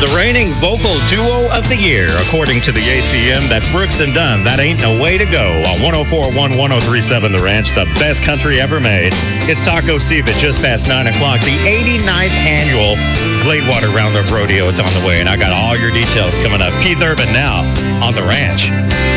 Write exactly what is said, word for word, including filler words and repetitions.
the reigning vocal duo of the year, according to the A C M. That's Brooks and Dunn. That Ain't No Way to Go on one oh four point one, one oh three point seven The Ranch, the best country ever made. It's Taco Steve at just past nine o'clock. The eighty-ninth annual Gladewater Roundup Rodeo is on the way, and I got all your details coming up. Keith Urban now on The Ranch.